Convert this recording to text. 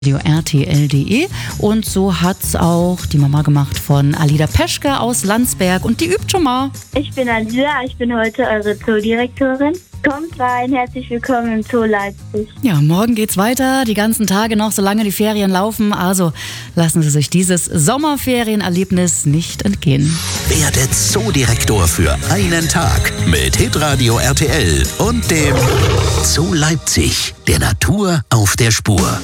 RTL.de und so hat's auch die Mama gemacht von Alida Peschke aus Landsberg und die übt schon mal. Ich bin Alida, ich bin heute eure Zoodirektorin. Kommt rein, herzlich willkommen im Zoo Leipzig. Ja, morgen geht's weiter, die ganzen Tage noch, solange die Ferien laufen. Also lassen Sie sich dieses Sommerferienerlebnis nicht entgehen. Werde Zoodirektor für einen Tag mit Hitradio RTL und dem Zoo Leipzig, der Natur auf der Spur.